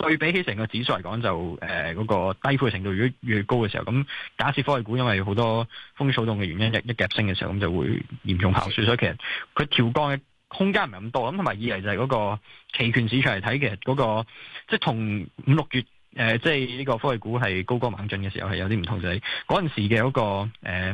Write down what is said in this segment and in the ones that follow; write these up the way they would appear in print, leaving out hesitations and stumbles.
對比起成個指數嚟講，就嗰個低配程度如果越高嘅時候，咁假設科技股因為好多風吹草動嘅原因一夾升嘅時候，咁就會嚴重跑輸。所以其實佢調降嘅空間唔係咁多。咁同埋二嚟就係嗰個期權市場嚟睇，其實嗰個即係同5、6月即係呢個科技股係高歌猛進嘅時候係有啲唔同，就係嗰陣時嘅嗰個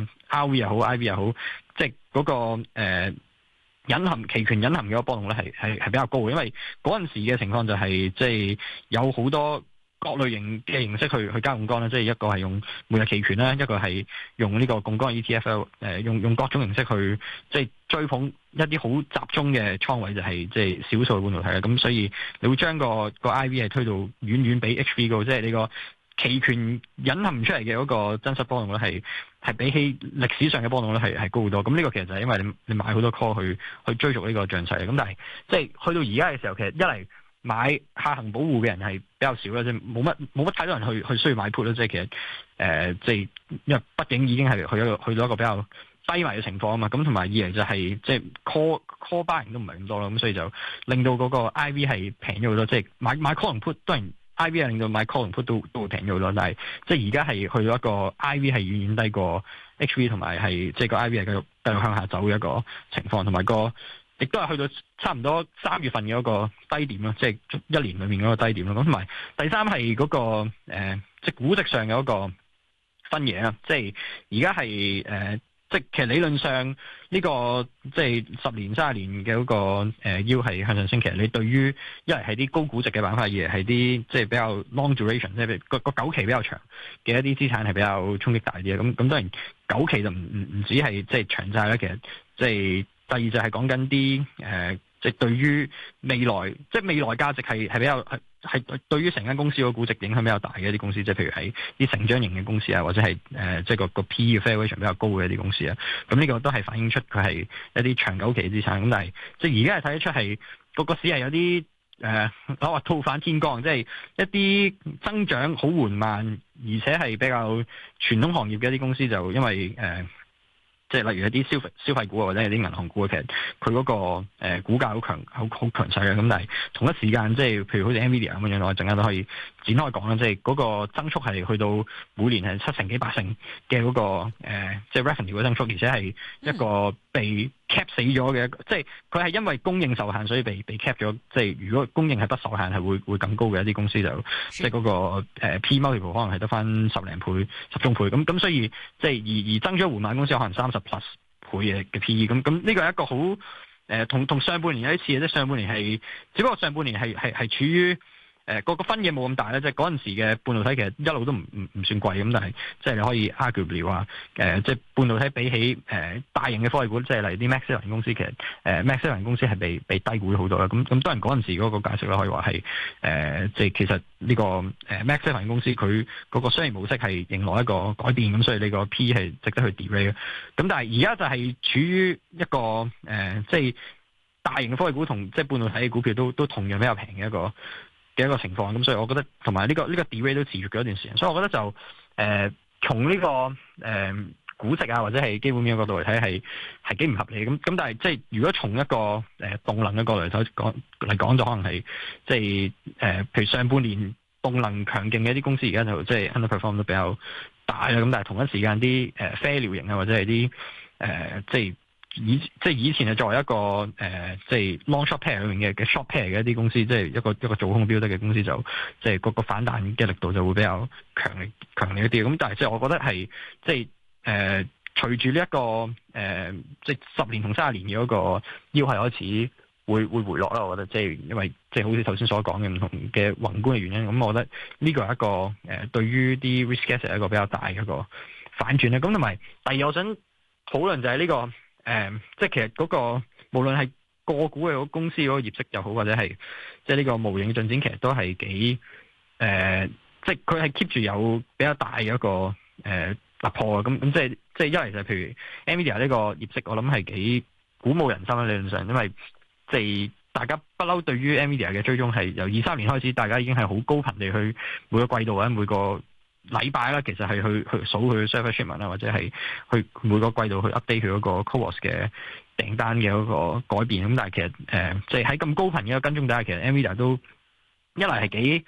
RV 又好 IV 又好，即係嗰個期權隱含嘅波動咧係比較高嘅，因為嗰陣時嘅情況就係即係有好多各類型嘅形式去加槓桿啦，即係一個係用每日期權啦，一個係用呢個槓桿 ETF 用各種形式去即係追捧一啲好集中嘅倉位，就係即係少數嘅半導體啦。咁所以你會將個 IV 係推到遠遠比 HV 高，即係你個期權隱含出嚟嘅嗰個真實波動咧係比起歷史上嘅波動咧係高好多。咁呢個其實就係因為你買好多 call 去追逐呢個漲勢。咁但係即係去到而家嘅時候，其實一嚟買下行保護嘅人係比較少啦，即係冇乜太多人去需要買 put 啦。即係其實即係因為畢竟已經係去到一個比較低迷嘅情況啊嘛。咁同埋二嚟就係即係 call buying 都唔係咁多啦。咁所以就令到嗰個 IV 係平咗好多。即係買 call 同 put 當然。IV 令到買 call 同 put 都會平咗好多，但係即係而家係去到一個 IV 係遠遠低過 HV， 同埋係即係個 IV 係繼續向下走嘅一個情況，同埋亦都係去到差唔多3月份嘅嗰個低點咯，即係一年裏面嗰個低點咯。咁同埋第三係嗰個即係估值上嘅嗰個分野啊，即係而家係即係其實理論上呢個即係10年、30年嘅嗰個yield係向上升。其實你對於一嚟係啲高估值嘅板塊，二嚟係啲即係比較 long duration， 即係個久期比較長嘅一啲資產係比較衝擊大啲嘅。咁當然久期就唔止係即係長債啦。其實即係第二就係講緊啲即係對於未來價值係比較係對於成間公司個估值影響比較大嘅一啲公司，即係譬如係啲成長型嘅公司啊，或者係即係個 PE 嘅 valuation 比較高嘅一啲公司啊。咁呢個都係反映出佢係一啲長久期嘅資產。咁但係即係而家係睇得出係個市係有啲我話套反天光，即係一啲增長好緩慢，而且係比較傳統行業嘅一啲公司，就因為即係例如一啲消費股啊，或者係啲銀行股，其實佢嗰個股價好強勢嘅。咁但係同一時間，即係譬如好似 Nvidia 咁樣，我陣間都可以展開講啦。即係嗰個增速係去到每年係7成幾8成嘅嗰個即係 revenue 嘅增速，而且係一個被 cap 死咗嘅，即係佢係因為供應受限，所以被 cap 咗。即係如果供應係不受限，係會更高嘅一啲公司就即係嗰個P multiple 可能係得翻10零倍、10中倍咁，所以即係而增長緩慢公司可能30+ 倍嘅 PE。咁呢個係一個好同上半年有啲似嘅，即係上半年係只不過上半年係處於個分野冇咁大咧。即係嗰陣時嘅半導體其實一路都唔算貴咁，但係即係你可以 arguably 話即係半導體比起大型嘅科技股，即係例如啲 Max 公司，其實Max 公司係被低估咗好多啦。咁當然嗰陣時嗰個解釋啦，可以話係即係其實呢個Max 公司佢嗰個商業模式係迎來一個改變，咁所以呢個 P 係值得去 de-rate 嘅。咁但係而家就係處於一個即係大型嘅科技股同即係半導體嘅股票都同樣比較平嘅一個情況。咁所以我覺得同埋呢個 de-rate 都持續咗一段時間，所以我覺得就從呢個估值啊或者係基本面嘅角度嚟睇係幾唔合理。咁但係即係如果從一個動能嘅角度嚟講就可能係即係譬如上半年動能強勁嘅一啲公司而家就即係 underperform 都比較大啦。咁但係同一時間啲啡料型啊或者係啲即係以前係作為一個即係 long short pair 裏面嘅 short pair 嘅一啲公司，即係一個做空標的嘅公司，就即係個反彈嘅力度就會比較強力一啲。咁但係即係我覺得係即係隨住呢一個即係10年同30年嘅嗰個腰係開始會回落啦。我覺得即係因為即係好似頭先所講嘅唔同嘅宏觀嘅原因，咁我覺得呢個係一個對於啲 risk asset 係一個比較大嘅一個反轉咧。咁同埋第二我想討論就係呢個。即係其實嗰個無論係個股嘅公司嗰個業績又好，或者係即係呢個模型嘅進展，其實都係幾即係佢係 keep 住有比較大嘅一個突破啊！咁即係一嚟就係譬如 Nvidia 呢個業績，我諗係幾鼓舞人心啦。理論上，因為即係大家不嬲對於 Nvidia 嘅追蹤係由23年開始，大家已經係好高頻地去每個季度或者每個禮拜啦，其實係去數佢嘅 server shipment 啊，或者係去每個季度去 update 佢嗰個 CoWoS 嘅訂單嘅嗰個改變。咁但係其實即係喺咁高頻嘅跟蹤底下，其實 Nvidia 都一嚟係幾